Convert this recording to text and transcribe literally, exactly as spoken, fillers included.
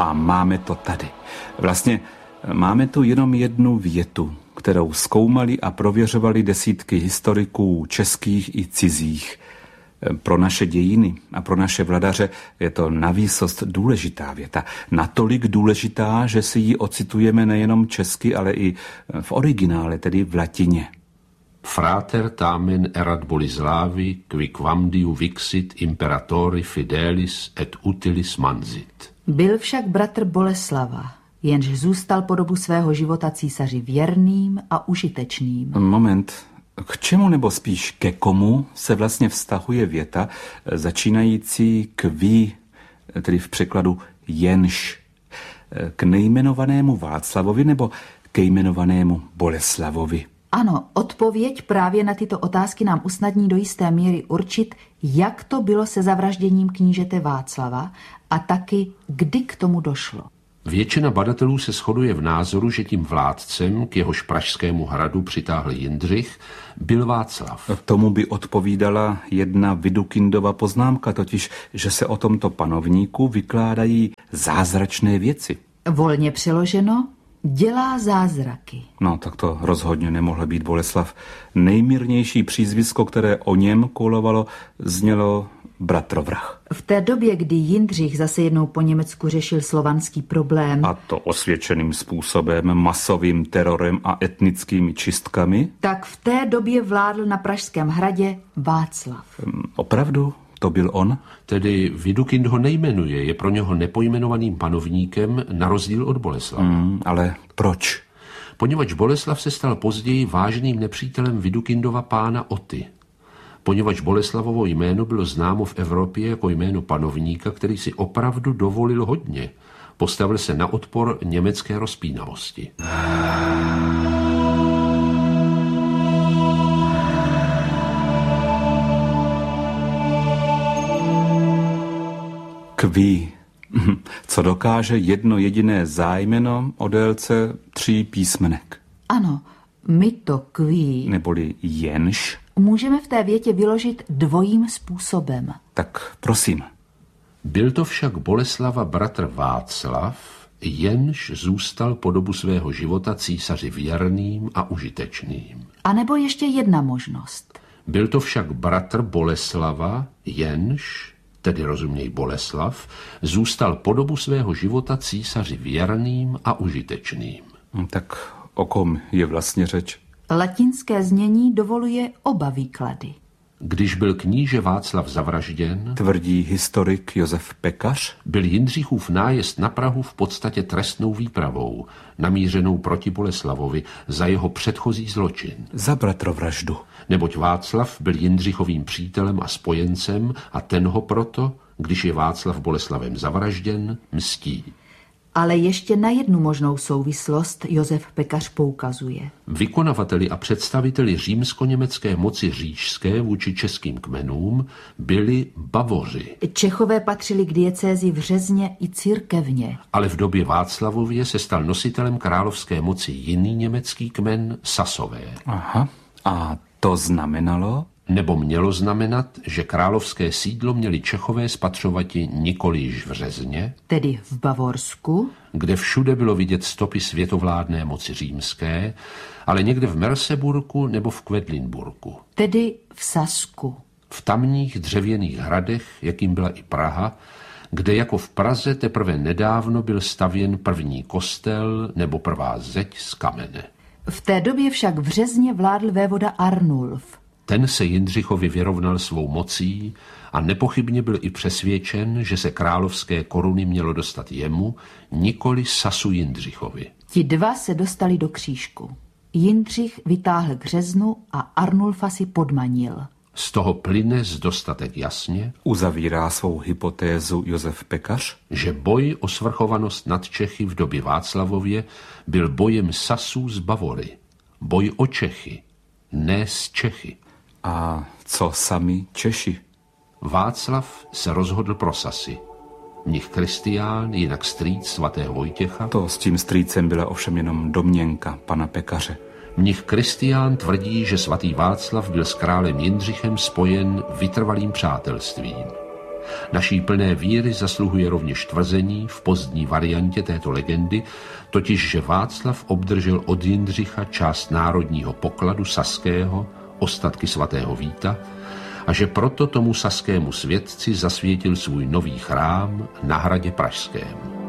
A máme to tady. Vlastně máme tu jenom jednu větu, kterou zkoumali a prověřovali desítky historiků českých i cizích. Pro naše dějiny a pro naše vladaře je to navýsost důležitá věta. Natolik důležitá, že si ji ocitujeme nejenom česky, ale i v originále, tedy v latině. Frater tamen erat Bolislavi, qui quamdiu vixit imperatori fidelis et utilis mansit. Byl však bratr Boleslava, jenž zůstal po dobu svého života císaři věrným a užitečným. Moment. K čemu nebo spíš ke komu se vlastně vztahuje věta začínající k ví, tedy v překladu jenž? K nejmenovanému Václavovi nebo ke jmenovanému Boleslavovi? Ano, odpověď právě na tyto otázky nám usnadní do jisté míry určit, jak to bylo se zavražděním knížete Václava a taky, kdy k tomu došlo. Většina badatelů se shoduje v názoru, že tím vládcem, k jehož pražskému hradu přitáhl Jindřich, byl Václav. K tomu by odpovídala jedna Vidukindova poznámka, totiž, že se o tomto panovníku vykládají zázračné věci. Volně přeloženo, dělá zázraky. No, tak to rozhodně nemohl být Boleslav. Nejmírnější přízvisko, které o něm kolovalo, znělo bratrovrah. V té době, kdy Jindřich zase jednou po Německu řešil slovanský problém, a to osvědčeným způsobem, masovým terorem a etnickými čistkami, tak v té době vládl na Pražském hradě Václav. Opravdu? To byl on? Tedy Vidukind ho nejmenuje, je pro něho nepojmenovaným panovníkem na rozdíl od Boleslava. Mm, ale proč? Poněvadž Boleslav se stal později vážným nepřítelem Vidukindova pána Oty. Poněvadž Boleslavovo jméno bylo známo v Evropě jako jméno panovníka, který si opravdu dovolil hodně. Postavil se na odpor německé rozpínavosti. Kví. Co dokáže jedno jediné zájmeno o délce tří písmenek. Ano, my to kví. Neboli jenž. Můžeme v té větě vyložit dvojím způsobem. Tak prosím. Byl to však Boleslava bratr Václav, jenž zůstal po dobu svého života císaři věrným a užitečným. A nebo ještě jedna možnost. Byl to však bratr Boleslava, jenž, tedy rozuměj Boleslav, zůstal po dobu svého života císaři věrným a užitečným. Tak o kom je vlastně řeč? Latinské znění dovoluje oba výklady. Když byl kníže Václav zavražděn, tvrdí historik Josef Pekař, byl Jindřichův nájezd na Prahu v podstatě trestnou výpravou, namířenou proti Boleslavovi za jeho předchozí zločin. Za bratrovraždu. Neboť Václav byl Jindřichovým přítelem a spojencem a ten ho proto, když je Václav Boleslavem zavražděn, mstí. Ale ještě na jednu možnou souvislost Josef Pekař poukazuje. Vykonavateli a představiteli římsko-německé moci říšské vůči českým kmenům byli Bavoři. Čechové patřili k diecézi v Řezně i církevně. Ale v době Václavově se stal nositelem královské moci jiný německý kmen Sasové. Aha, a to znamenalo? Nebo mělo znamenat, že královské sídlo měli Čechové spatřovati nikoli již v Řezně, tedy v Bavorsku, kde všude bylo vidět stopy světovládné moci římské, ale někde v Merseburku nebo v Quedlinburgu, tedy v Sasku. V tamních dřevěných hradech, jakým byla i Praha, kde jako v Praze teprve nedávno byl stavěn první kostel nebo prvá zeď z kamene. V té době však v Řezně vládl vévoda Arnulf. Ten se Jindřichovi vyrovnal svou mocí a nepochybně byl i přesvědčen, že se královské koruny mělo dostat jemu, nikoli Sasu Jindřichovi. Ti dva se dostali do křížku. Jindřich vytáhl k řeznu a Arnulfa si podmanil. Z toho plyne dostatek jasně, uzavírá svou hypotézu Josef Pekař, že boj o svrchovanost nad Čechy v době Václavově byl bojem Sasů z Bavory. Boj o Čechy, ne s Čechy. A co sami Češi? Václav se rozhodl pro Sasy. Mnich Kristián, jinak strýc svatého Vojtěcha. To s tím strýcem byla ovšem jenom domněnka pana Pekaře. Mnich Kristián tvrdí, že svatý Václav byl s králem Jindřichem spojen vytrvalým přátelstvím. Naší plné víry zasluhuje rovněž tvrzení v pozdní variantě této legendy, totiž že Václav obdržel od Jindřicha část národního pokladu saského, ostatky svatého Víta, a že proto tomu saskému světci zasvětil svůj nový chrám na hradě Pražském.